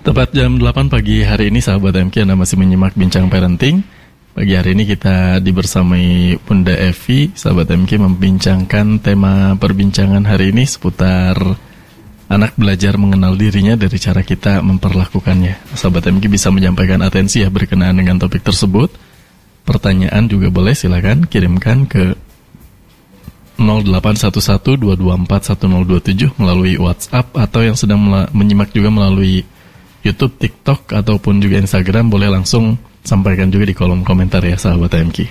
Tepat jam 8 pagi hari ini, sahabat MK, Anda masih menyimak Bincang Parenting. Pagi hari ini kita dibersamai Bunda Evi, sahabat MK, membincangkan tema perbincangan hari ini seputar anak belajar mengenal dirinya dari cara kita memperlakukannya. Sahabat MK bisa menyampaikan atensi ya berkenaan dengan topik tersebut. Pertanyaan juga boleh, silakan kirimkan ke 0811-224-1027 melalui WhatsApp, atau yang sedang menyimak juga melalui YouTube, TikTok, ataupun juga Instagram, boleh langsung sampaikan juga di kolom komentar ya, sahabat AMK.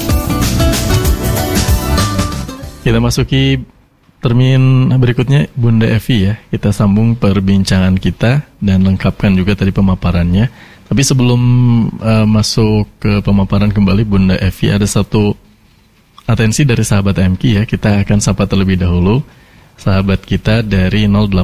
Kita masuki termin berikutnya, Bunda Evi ya. Kita sambung perbincangan kita dan lengkapkan juga tadi pemaparannya. Tapi sebelum masuk ke pemaparan kembali, Bunda Evi, ada satu atensi dari sahabat AMK ya. Kita akan sapa terlebih dahulu. Sahabat kita dari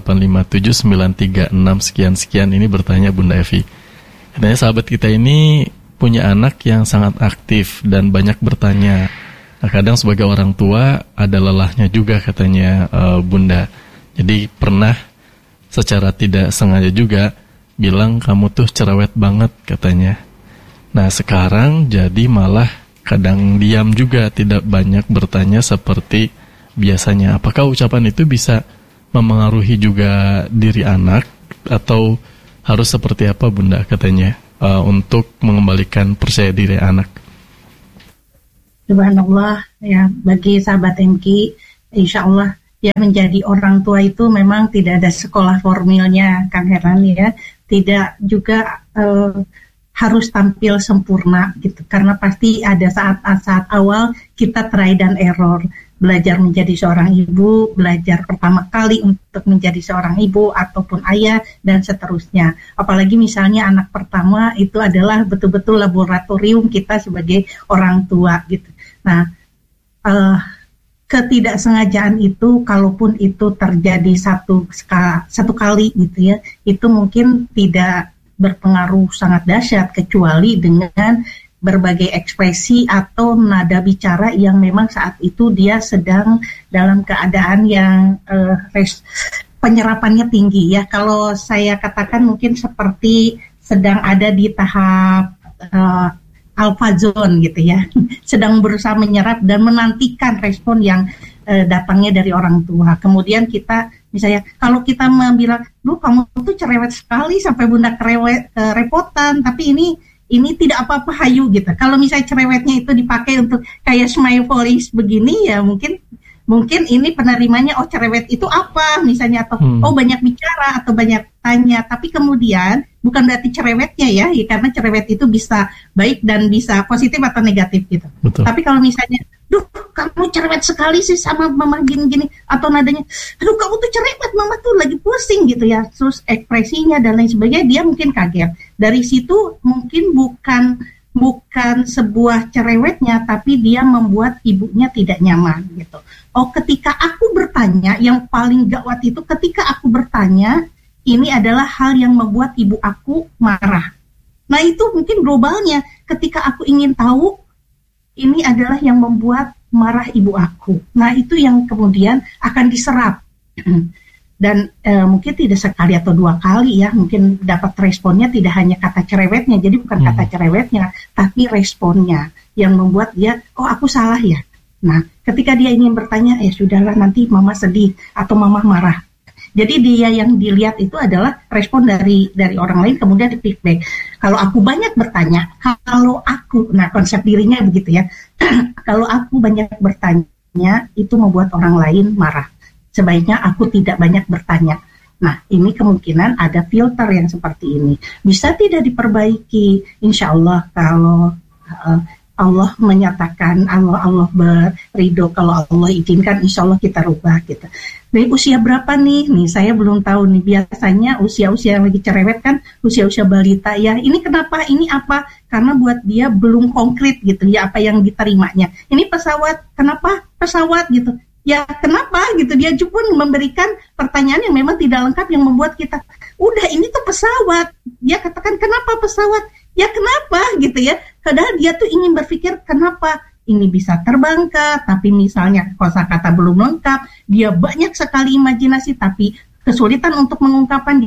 08579366 sekian ini bertanya, Bunda Evi. Katanya sahabat kita ini punya anak yang sangat aktif dan banyak bertanya. Nah, kadang sebagai orang tua ada lelahnya juga katanya, Bunda. Jadi pernah secara tidak sengaja juga bilang kamu tuh cerewet banget katanya. Nah sekarang jadi malah kadang diam juga, tidak banyak bertanya seperti biasanya. Apakah ucapan itu bisa memengaruhi juga diri anak, atau harus seperti apa, Bunda, katanya, untuk mengembalikan percaya diri anak? Subhanallah ya, bagi sahabat MK, insya Allah ya, menjadi orang tua itu memang tidak ada sekolah formilnya, Kang Herlan ya. Tidak juga harus tampil sempurna gitu, karena pasti ada saat-saat awal kita try dan error. Belajar menjadi seorang ibu, belajar pertama kali untuk menjadi seorang ibu ataupun ayah, dan seterusnya. Apalagi misalnya anak pertama itu adalah betul-betul laboratorium kita sebagai orang tua gitu. Nah, ketidaksengajaan itu, kalaupun itu terjadi satu kali gitu ya, itu mungkin tidak berpengaruh sangat dahsyat, kecuali dengan berbagai ekspresi atau nada bicara yang memang saat itu dia sedang dalam keadaan yang penyerapannya tinggi ya. Kalau saya katakan mungkin seperti sedang ada di tahap alpha zone gitu ya, sedang berusaha menyerap dan menantikan respon yang datangnya dari orang tua. Kemudian kita misalnya kalau kita bilang, "Duh, kamu tuh cerewet sekali sampai Bunda kerepotan," tapi ini tidak apa-apa, hayu gitu. Kalau misalnya cerewetnya itu dipakai untuk kayak smile voice begini ya, mungkin ini penerimanya, oh cerewet itu apa misalnya, atau oh banyak bicara atau banyak tanya. Tapi kemudian bukan berarti cerewetnya ya, karena cerewet itu bisa baik dan bisa positif atau negatif gitu. Betul. Tapi kalau misalnya, "Duh, kamu cerewet sekali sih sama mama gini-gini," atau nadanya, "Aduh, kamu tuh cerewet, mama tuh lagi pusing," gitu ya. Terus ekspresinya dan lain sebagainya, dia mungkin kaget. Dari situ mungkin bukan sebuah cerewetnya, tapi dia membuat ibunya tidak nyaman gitu. Oh, ketika aku bertanya, yang paling gawat itu ketika aku bertanya, ini adalah hal yang membuat ibu aku marah. Nah, itu mungkin globalnya. Ketika aku ingin tahu, ini adalah yang membuat marah ibu aku. Nah, itu yang kemudian akan diserap. Dan mungkin tidak sekali atau dua kali ya, mungkin dapat responnya tidak hanya kata cerewetnya. Jadi bukan kata cerewetnya, tapi responnya yang membuat dia, oh aku salah ya. Nah, ketika dia ingin bertanya, ya sudahlah, nanti mama sedih atau mama marah. Jadi dia yang dilihat itu adalah respon dari orang lain, kemudian di feedback. Kalau aku banyak bertanya, nah konsep dirinya begitu ya. Kalau aku banyak bertanya, itu membuat orang lain marah. Sebaiknya aku tidak banyak bertanya. Nah, ini kemungkinan ada filter yang seperti ini. Bisa tidak diperbaiki? Insya Allah kalau Allah menyatakan, Allah berido, kalau Allah izinkan, insya Allah kita rubah gitu. Dari usia berapa nih? Nih saya belum tahu nih. Biasanya usia-usia yang lagi cerewet kan usia-usia balita ya. Ini kenapa? Ini apa? Karena buat dia belum konkret gitu ya apa yang diterimanya. Ini pesawat, kenapa pesawat gitu? Ya kenapa gitu, dia pun memberikan pertanyaan yang memang tidak lengkap yang membuat kita, udah ini tuh pesawat. Dia katakan kenapa pesawat? Ya kenapa gitu ya. Padahal dia tuh ingin berpikir kenapa ini bisa terbang kah, tapi misalnya kosakata belum lengkap, dia banyak sekali imajinasi tapi kesulitan untuk mengungkapkan,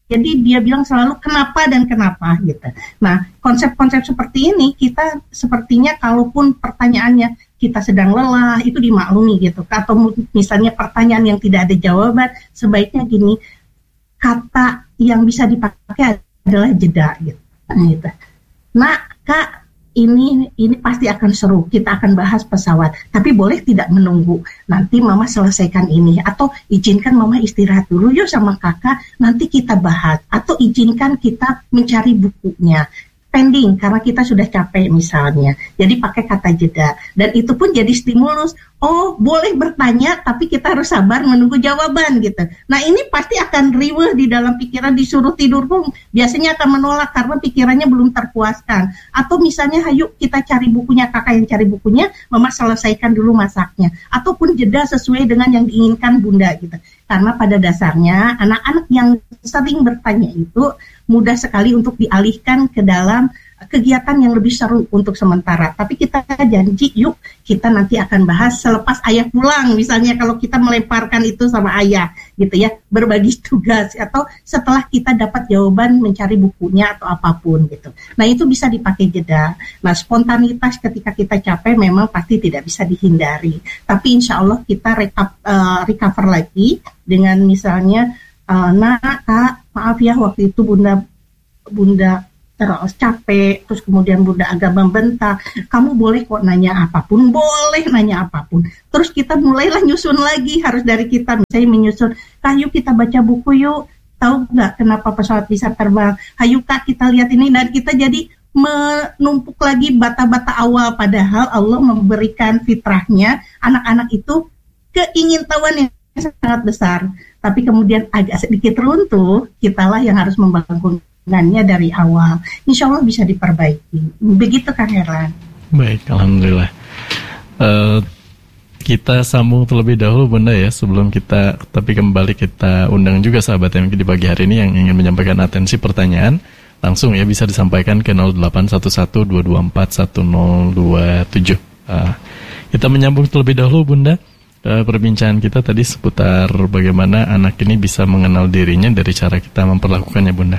Jadi dia bilang selalu kenapa dan kenapa gitu. Nah, konsep-konsep seperti ini kita sepertinya kalaupun pertanyaannya kita sedang lelah itu dimaklumi gitu. Atau misalnya pertanyaan yang tidak ada jawaban, sebaiknya gini, kata yang bisa dipakai adalah jeda gitu. Nah, Kak, ini pasti akan seru. Kita akan bahas pesawat. Tapi boleh tidak menunggu. Nanti Mama selesaikan ini. Atau izinkan Mama istirahat dulu yuk sama Kakak. Nanti kita bahas. Atau izinkan kita mencari bukunya. Pending karena kita sudah capek misalnya. Jadi pakai kata jeda. Dan itu pun jadi stimulus. Oh, boleh bertanya tapi kita harus sabar menunggu jawaban gitu. Nah, ini pasti akan riweh di dalam pikiran, disuruh tidur pun biasanya akan menolak karena pikirannya belum terpuaskan. Atau misalnya, ayo kita cari bukunya, Kakak yang cari bukunya, Mama selesaikan dulu masaknya. Ataupun jeda sesuai dengan yang diinginkan Bunda gitu. Karena pada dasarnya anak-anak yang sering bertanya itu mudah sekali untuk dialihkan ke dalam kegiatan yang lebih seru untuk sementara. Tapi kita janji, yuk kita nanti akan bahas selepas ayah pulang. Misalnya kalau kita melemparkan itu sama ayah gitu ya, berbagi tugas. Atau setelah kita dapat jawaban mencari bukunya atau apapun gitu. Nah, itu bisa dipakai jeda. Nah, spontanitas ketika kita capek memang pasti tidak bisa dihindari. Tapi insya Allah kita recover lagi dengan misalnya, Nak, Kak, maaf ya waktu itu Bunda terus capek, terus kemudian Bunda agak membentak, kamu boleh kok nanya apapun, terus kita mulailah nyusun lagi, harus dari kita misalnya menyusun, Kak yuk kita baca buku yuk, tahu nggak kenapa pesawat bisa terbang, ayo Kak kita lihat ini, dan kita jadi menumpuk lagi bata-bata awal, padahal Allah memberikan fitrahnya anak-anak itu keingintahuan yang sangat besar, tapi kemudian agak sedikit runtuh, kitalah yang harus membangunnya dari awal. Insya Allah bisa diperbaiki. Begitu Kang Herlan. Baik, Alhamdulillah. Kita sambung terlebih dahulu Bunda ya, sebelum kita, tapi kembali kita undang juga sahabat MK di pagi hari ini yang ingin menyampaikan atensi pertanyaan, langsung ya bisa disampaikan ke 081122411027. Kita menyambung terlebih dahulu Bunda. Perbincangan kita tadi seputar bagaimana anak ini bisa mengenal dirinya dari cara kita memperlakukannya Bunda.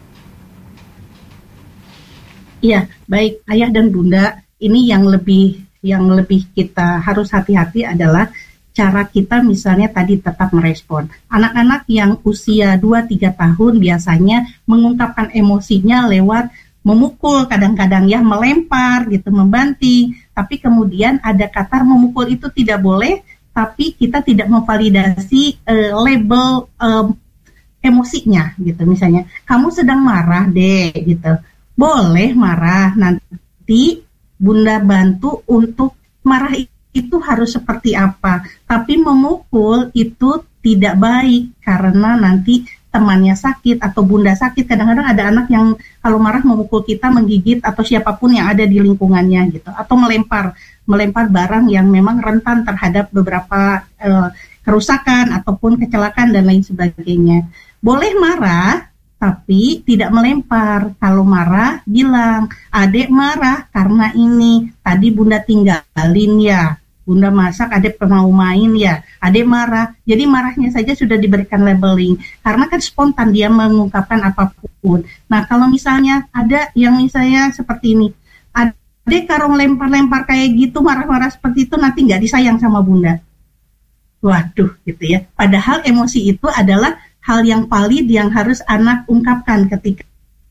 Iya, baik Ayah dan Bunda, ini yang lebih kita harus hati-hati adalah cara kita misalnya tadi tetap merespon. Anak-anak yang usia 2-3 tahun biasanya mengungkapkan emosinya lewat memukul, kadang-kadang ya melempar gitu, membanting. Tapi kemudian ada kata memukul itu tidak boleh, tapi kita tidak memvalidasi label emosinya gitu. Misalnya, kamu sedang marah deh gitu. Boleh marah, nanti Bunda bantu untuk marah itu harus seperti apa. Tapi memukul itu tidak baik karena nanti temannya sakit atau Bunda sakit. Kadang-kadang ada anak yang kalau marah memukul kita, menggigit atau siapapun yang ada di lingkungannya gitu. Atau melempar barang yang memang rentan terhadap beberapa kerusakan ataupun kecelakaan dan lain sebagainya. Boleh marah, tapi tidak melempar. Kalau marah, bilang, adek marah karena ini, tadi Bunda tinggalin ya, Bunda masak, adek mau main ya, adek marah. Jadi marahnya saja sudah diberikan labeling, karena kan spontan dia mengungkapkan apapun. Nah, kalau misalnya ada yang misalnya seperti ini, adek kalau lempar-lempar kayak gitu, marah-marah seperti itu, nanti nggak disayang sama Bunda. Waduh, gitu ya. Padahal emosi itu adalah hal yang valid yang harus anak ungkapkan ketika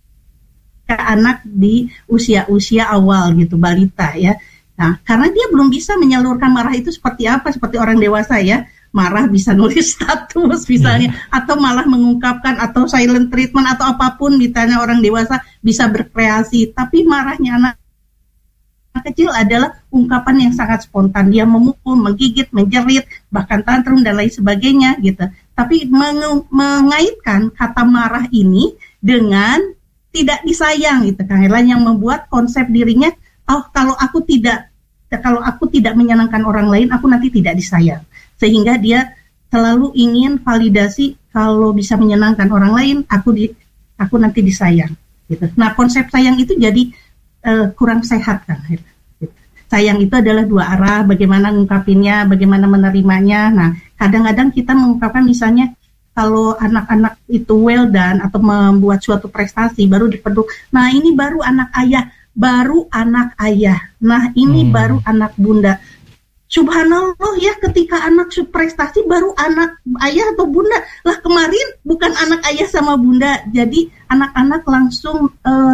anak di usia-usia awal gitu, balita ya. Nah, karena dia belum bisa menyalurkan marah itu seperti apa, seperti orang dewasa ya. Marah bisa nulis status misalnya, atau malah mengungkapkan atau silent treatment atau apapun, misalnya orang dewasa bisa berkreasi. Tapi marahnya anak kecil adalah ungkapan yang sangat spontan. Dia memukul, menggigit, menjerit, bahkan tantrum dan lain sebagainya gitu. Tapi mengaitkan kata marah ini dengan tidak disayang gitu Kang Herlan, yang membuat konsep dirinya, oh kalau aku tidak menyenangkan orang lain, aku nanti tidak disayang. Sehingga dia selalu ingin validasi, kalau bisa menyenangkan orang lain, aku nanti disayang gitu. Nah, konsep sayang itu jadi kurang sehat Kang Herlan. Sayang itu adalah dua arah, bagaimana ngungkapinnya, bagaimana menerimanya. Nah, kadang-kadang kita mengungkapkan misalnya, kalau anak-anak itu well done atau membuat suatu prestasi baru dipeduk. Nah ini baru anak ayah, Nah ini baru anak bunda. Subhanallah ya, ketika anak prestasi baru anak ayah atau bunda. Lah kemarin bukan anak ayah sama bunda. Jadi anak-anak langsung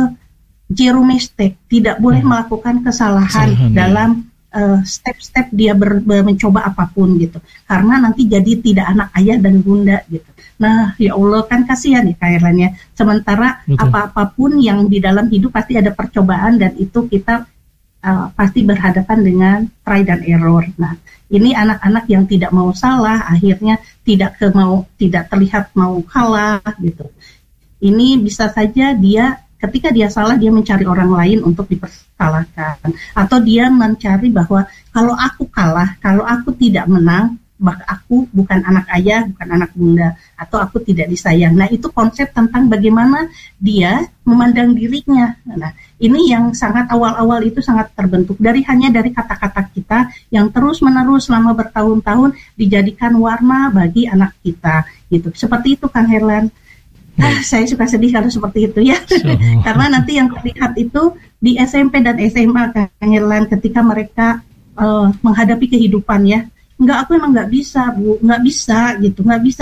zero mistake, tidak boleh melakukan kesalahan dalam step-step dia mencoba apapun gitu. Karena nanti jadi tidak anak ayah dan bunda gitu. Nah, ya Allah, kan kasihan ya Kak Erlan ya. Sementara apa-apapun yang di dalam hidup pasti ada percobaan, dan itu kita pasti berhadapan dengan try dan error. Nah, ini anak-anak yang tidak mau salah, akhirnya tidak terlihat mau kalah gitu. Ini bisa saja dia ketika dia salah, dia mencari orang lain untuk dipersalahkan, atau dia mencari bahwa kalau aku kalah, kalau aku tidak menang, maka aku bukan anak ayah, bukan anak bunda, atau aku tidak disayang. Nah, itu konsep tentang bagaimana dia memandang dirinya. Nah, ini yang sangat awal-awal itu sangat terbentuk hanya dari kata-kata kita yang terus-menerus selama bertahun-tahun dijadikan warna bagi anak kita. Gitu. Seperti itu, Kang Herlan. Saya suka sedih kalau seperti itu ya. Karena nanti yang terlihat itu di SMP dan SMA, Kang Herlan, ketika mereka menghadapi kehidupan ya. Aku emang nggak bisa, Bu, nggak bisa gitu,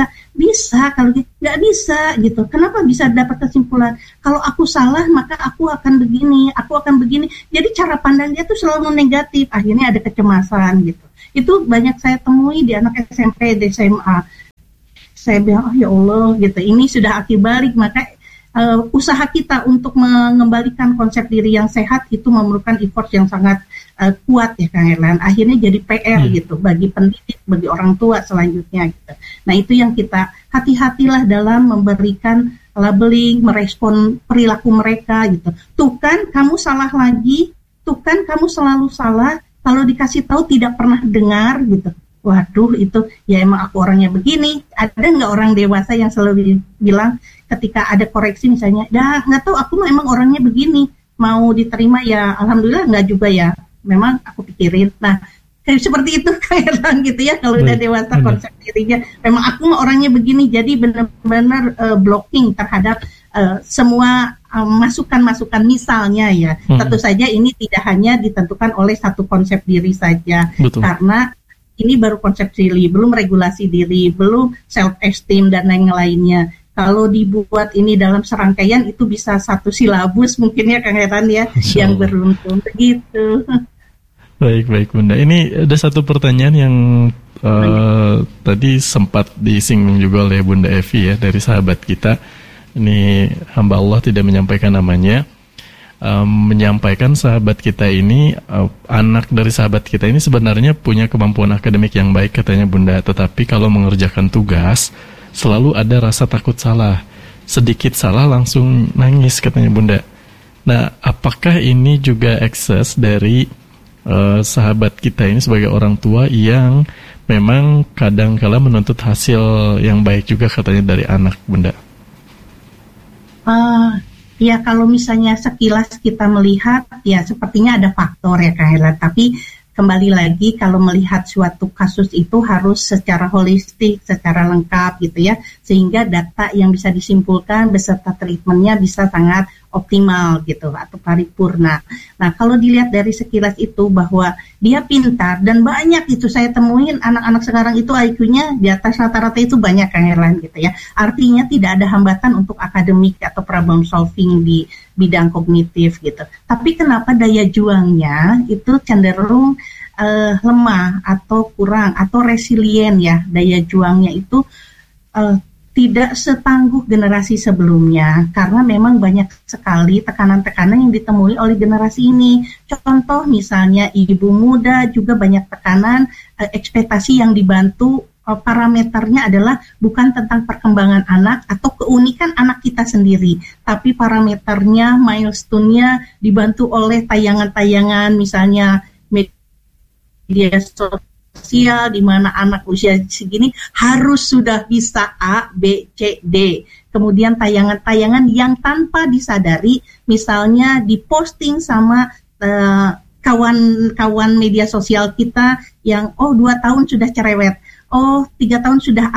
bisa kalau nggak bisa gitu. Kenapa bisa dapat kesimpulan kalau aku salah maka aku akan begini. Jadi cara pandang dia tuh selalu negatif, akhirnya ada kecemasan gitu. Itu banyak saya temui di anak SMP, di SMA. Saya bilang, oh ya Allah gitu, ini sudah akibat, maka usaha kita untuk mengembalikan konsep diri yang sehat itu memerlukan effort yang sangat kuat ya Kang Erlan. Akhirnya jadi PR gitu bagi pendidik, bagi orang tua selanjutnya gitu. Nah itu yang kita hati-hatilah dalam memberikan labeling, merespon perilaku mereka gitu. Tuh kan kamu salah lagi, tuh kan kamu selalu salah, kalau dikasih tahu tidak pernah dengar gitu. Waduh, itu ya emang aku orangnya begini. Ada nggak orang dewasa yang selalu bilang ketika ada koreksi misalnya, nggak tahu aku emang orangnya begini, mau diterima ya alhamdulillah, nggak juga ya, memang aku pikirin. Nah kayak seperti itu kayak gitu ya, kalau udah dewasa konsep dirinya memang aku orangnya begini, jadi benar-benar blocking terhadap semua masukan-masukan misalnya ya. Tentu saja ini tidak hanya ditentukan oleh satu konsep diri saja. Betul. Karena ini baru konsep diri, belum regulasi diri, belum self-esteem dan lain-lainnya. Kalau dibuat ini dalam serangkaian itu bisa satu silabus mungkin ya Kang Heran ya, yang beruntun begitu. Baik Bunda. Ini ada satu pertanyaan yang tadi sempat disinggung juga oleh Bunda Evi ya, dari sahabat kita. Ini hamba Allah tidak menyampaikan namanya. Menyampaikan sahabat kita ini, anak dari sahabat kita ini sebenarnya punya kemampuan akademik yang baik katanya Bunda, tetapi kalau mengerjakan tugas selalu ada rasa takut salah, sedikit salah langsung nangis katanya Bunda. Nah, apakah ini juga ekses dari sahabat kita ini sebagai orang tua yang memang kadang-kala menuntut hasil yang baik juga katanya dari anak Bunda? Ya kalau misalnya sekilas kita melihat ya sepertinya ada faktor ya Kak Hela, tapi kembali lagi kalau melihat suatu kasus itu harus secara holistik, secara lengkap gitu ya, sehingga data yang bisa disimpulkan beserta treatmentnya bisa sangat optimal gitu atau paripurna. Nah kalau dilihat dari sekilas itu bahwa dia pintar dan banyak itu saya temuin anak-anak sekarang itu IQ-nya di atas rata-rata itu banyak Kang Erlan gitu ya. Artinya tidak ada hambatan untuk akademik atau problem solving di bidang kognitif gitu. Tapi kenapa daya juangnya itu cenderung lemah atau kurang atau resilient ya, daya juangnya itu tidak setangguh generasi sebelumnya karena memang banyak sekali tekanan-tekanan yang ditemui oleh generasi ini. Contoh misalnya ibu muda juga banyak tekanan, ekspektasi yang dibantu parameternya adalah bukan tentang perkembangan anak atau keunikan anak kita sendiri, tapi parameternya, milestone-nya dibantu oleh tayangan-tayangan misalnya media sosial di mana anak usia segini harus sudah bisa A, B, C, D. Kemudian tayangan-tayangan yang tanpa disadari misalnya diposting sama kawan-kawan media sosial kita yang 2 tahun sudah cerewet, 3 tahun sudah A,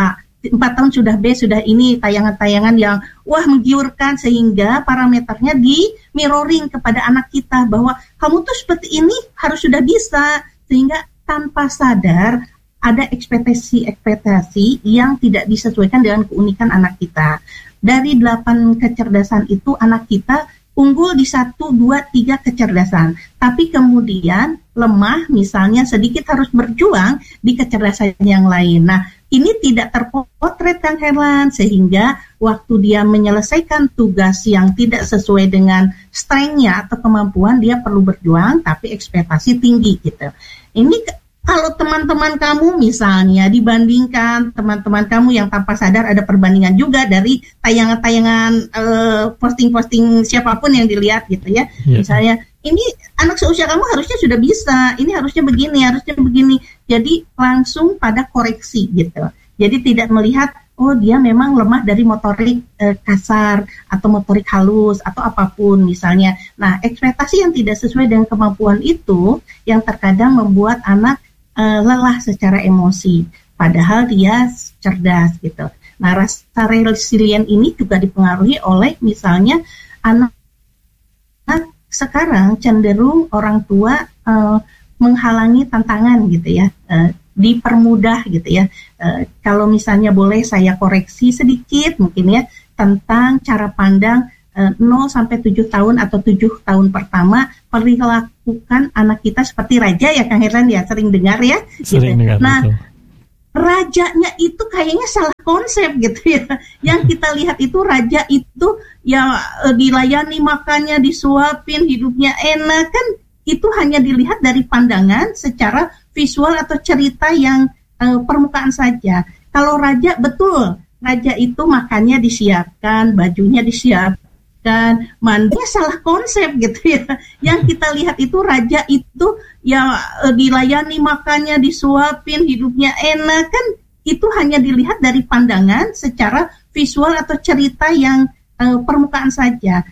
4 tahun sudah B, sudah ini tayangan-tayangan yang wah menggiurkan, sehingga parameternya di mirroring kepada anak kita bahwa kamu tuh seperti ini harus sudah bisa, sehingga tanpa sadar ada ekspektasi yang tidak disesuaikan dengan keunikan anak kita. Dari 8 kecerdasan itu anak kita unggul di 1, 2, 3 kecerdasan, tapi kemudian lemah misalnya sedikit, harus berjuang di kecerdasan yang lain. Nah, ini tidak terpotret Kang Herlan, sehingga waktu dia menyelesaikan tugas yang tidak sesuai dengan strength-nya atau kemampuan, dia perlu berjuang tapi ekspektasi tinggi gitu. Ini kalau teman-teman kamu misalnya dibandingkan teman-teman kamu yang tanpa sadar, ada perbandingan juga dari tayangan-tayangan posting-posting siapapun yang dilihat gitu ya. Yeah. Misalnya, ini anak seusia kamu harusnya sudah bisa, ini harusnya begini, harusnya begini. Jadi langsung pada koreksi gitu. Jadi tidak melihat, oh dia memang lemah dari motorik kasar atau motorik halus atau apapun misalnya. Nah, ekspektasi yang tidak sesuai dengan kemampuan itu yang terkadang membuat anak lelah secara emosi, padahal dia cerdas gitu. Nah, rasa resilient ini juga dipengaruhi oleh misalnya anak sekarang cenderung orang tua menghalangi tantangan gitu ya, dipermudah gitu ya. Kalau misalnya boleh saya koreksi sedikit mungkin ya tentang cara pandang 0 sampai 7 tahun atau 7 tahun pertama, perlakukan anak kita seperti raja ya Kang Herlan ya, sering dengar ya. Sering gitu. Dengar, nah, betul. Rajanya itu kayaknya salah konsep gitu ya. Yang kita lihat itu raja itu ya dilayani, makannya disuapin, hidupnya enak, kan itu hanya dilihat dari pandangan secara visual atau cerita yang permukaan saja. Kalau raja, betul, raja itu makannya disiapkan, bajunya disiapkan, mandinya salah konsep gitu ya. Yang kita lihat itu raja itu ya dilayani, makannya disuapin, hidupnya enak, kan itu hanya dilihat dari pandangan secara visual atau cerita yang permukaan saja.